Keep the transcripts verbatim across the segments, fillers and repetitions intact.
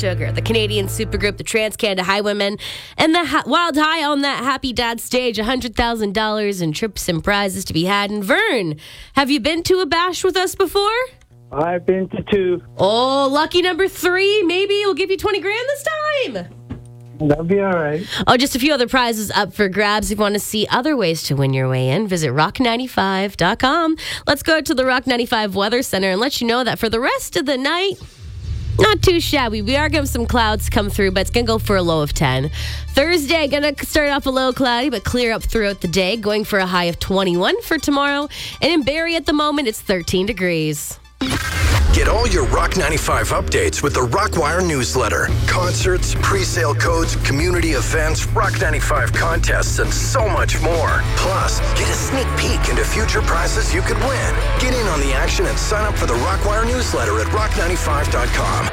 Sugar, the Canadian supergroup, the Trans-Canada Highwaymen, and the ha- Wild High on that Happy Dad stage. one hundred thousand dollars in trips and prizes to be had in Vern. Have you been to a bash with us before? I've been to two. Oh, lucky number three. Maybe we'll give you twenty grand this time. That'll be all right. Oh, just a few other prizes up for grabs. If you want to see other ways to win your way in, visit rock ninety-five dot com. Let's go to the Rock ninety-five Weather Center and let you know that for the rest of the night, not too shabby. We are going to have some clouds come through, but it's going to go for a low of ten. Thursday, going to start off a little cloudy, but clear up throughout the day, going for a high of twenty-one for tomorrow. And in Barrie at the moment, it's thirteen degrees. Get all your Rock ninety-five updates with the Rockwire newsletter. Concerts, pre-sale codes, community events, Rock ninety-five contests, and so much more. Plus, get a sneak peek into future prizes you could win. Get in on the action and sign up for the Rockwire newsletter at rock ninety-five dot com.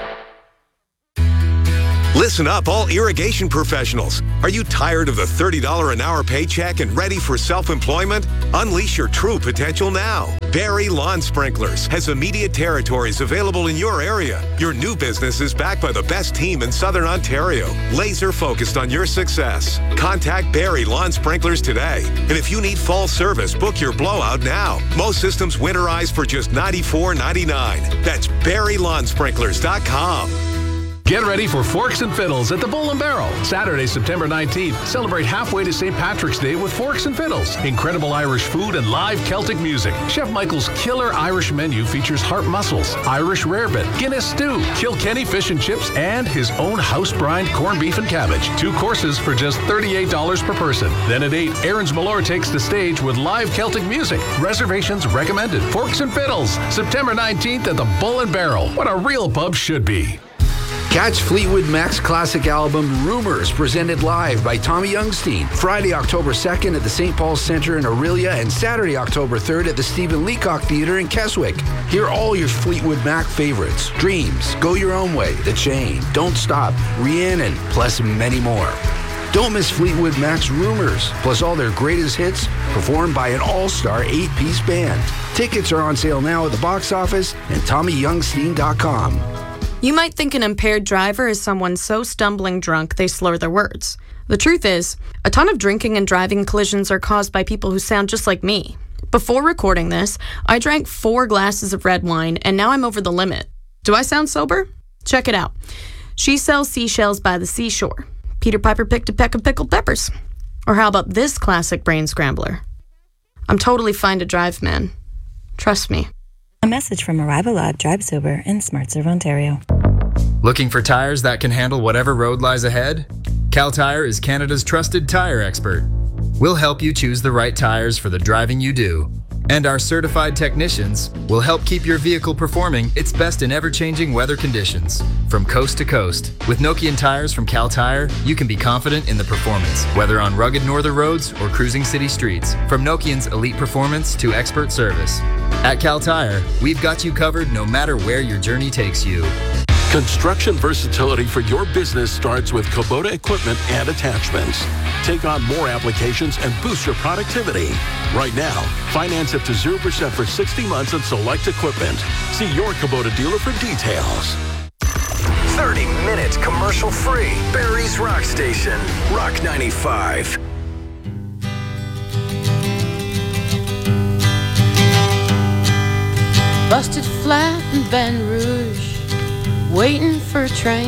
Listen up, all irrigation professionals. Are you tired of the thirty dollars an hour paycheck and ready for self-employment? Unleash your true potential now. Barrie Lawn Sprinklers has immediate territories available in your area. Your new business is backed by the best team in Southern Ontario, laser focused on your success. Contact Barrie Lawn Sprinklers today. And if you need fall service, book your blowout now. Most systems winterize for just ninety-four ninety-nine. That's barrie lawn sprinklers dot com. Get ready for Forks and Fiddles at the Bull and Barrel. Saturday, September nineteenth. Celebrate halfway to Saint Patrick's Day with Forks and Fiddles. Incredible Irish food and live Celtic music. Chef Michael's killer Irish menu features heart mussels, Irish rarebit, Guinness stew, Kilkenny fish and chips, and his own house-brined corned beef and cabbage. Two courses for just thirty-eight dollars per person. Then at eight, Aaron's Malore takes the stage with live Celtic music. Reservations recommended. Forks and Fiddles, September nineteenth at the Bull and Barrel. What a real pub should be. Catch Fleetwood Mac's classic album Rumors, presented live by Tommy Youngstein, Friday, October second at the Saint Paul's Centre in Orillia and Saturday, October third at the Stephen Leacock Theatre in Keswick. Hear all your Fleetwood Mac favorites, Dreams, Go Your Own Way, The Chain, Don't Stop, Rhiannon, plus many more. Don't miss Fleetwood Mac's Rumors, plus all their greatest hits performed by an all-star eight-piece band. Tickets are on sale now at the box office and tommy youngstein dot com. You might think an impaired driver is someone so stumbling drunk they slur their words. The truth is, a ton of drinking and driving collisions are caused by people who sound just like me. Before recording this, I drank four glasses of red wine, and now I'm over the limit. Do I sound sober? Check it out. She sells seashells by the seashore. Peter Piper picked a peck of pickled peppers. Or how about this classic brain scrambler? I'm totally fine to drive, man. Trust me. A message from Arrivalab Drive Sober in SmartServe, Ontario. Looking for tires that can handle whatever road lies ahead? Cal Tire is Canada's trusted tire expert. We'll help you choose the right tires for the driving you do. And our certified technicians will help keep your vehicle performing its best in ever-changing weather conditions. From coast to coast, with Nokian tires from Cal Tire, you can be confident in the performance, whether on rugged northern roads or cruising city streets. From Nokian's elite performance to expert service. At Cal Tire, we've got you covered no matter where your journey takes you. Construction versatility for your business starts with Kubota equipment and attachments. Take on more applications and boost your productivity. Right now, finance up to zero percent for sixty months on select equipment. See your Kubota dealer for details. thirty minutes commercial free. Barrie's Rock Station, Rock ninety-five. Busted flat in Baton Rouge, waiting for a train.